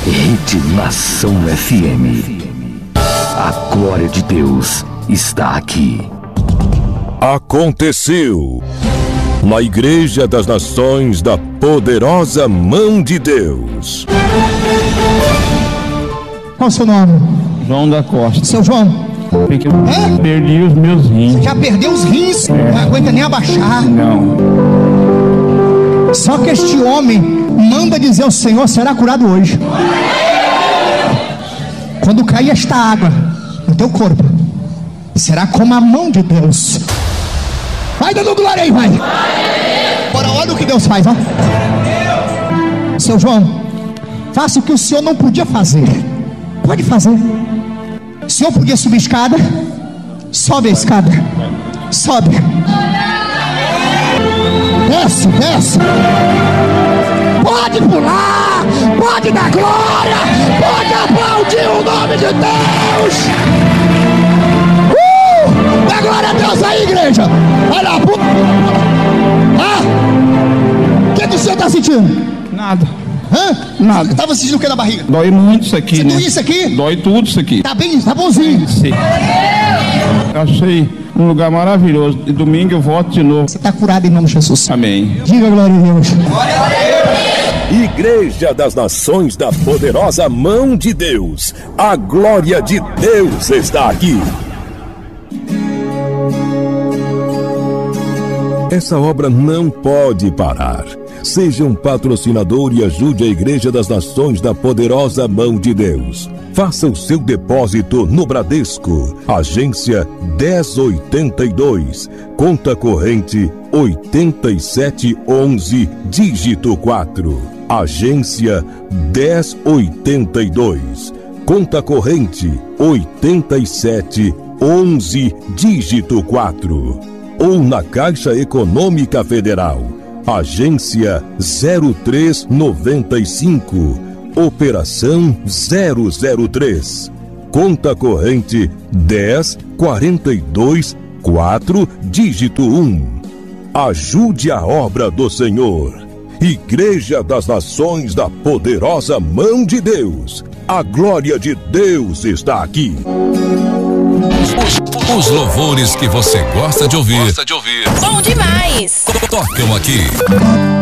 Rede Nação FM. A glória de Deus está aqui. Aconteceu na Igreja das Nações da Poderosa Mão de Deus. Qual o seu nome? João da Costa. Seu João? Perdi os meus rins. Você já perdeu os rins? Não aguenta nem abaixar. Não. Só que este homem manda dizer ao Senhor: será curado hoje. Quando cair esta água no teu corpo, será como a mão de Deus. Vai dando glória aí, vai. Agora olha o que Deus faz, ó. Seu João, faça o que o Senhor não podia fazer. Pode fazer. O Senhor podia subir a escada. Sobe a escada. Sobe. Desce, desce. Pode pular. Pode dar glória. Pode aplaudir o nome de Deus. Dá glória a Deus aí, igreja. Olha lá. O que o senhor está sentindo? Nada. Hã? Nada. Estava sentindo o que na barriga? Dói muito isso aqui, Você né? doeu isso aqui? Dói tudo isso aqui. Tá bem, tá bonzinho. Sim. Achei um lugar maravilhoso. E domingo eu volto de novo. Você está curado em nome de Jesus. Amém. Diga glória a Deus. Igreja das Nações da Poderosa Mão de Deus. A glória de Deus está aqui. Essa obra não pode parar. Seja um patrocinador e ajude a Igreja das Nações da Poderosa Mão de Deus. Faça o seu depósito no Bradesco, agência 1082, conta corrente 8711, dígito 4. Agência 1082, conta corrente 8711, dígito 4. Ou na Caixa Econômica Federal, agência 0395, operação 003, conta corrente 10424, dígito 1. Ajude a obra do Senhor. Igreja das Nações da Poderosa Mão de Deus. A glória de Deus está aqui. Os louvores que você gosta de ouvir. Bom demais! Tocam aqui.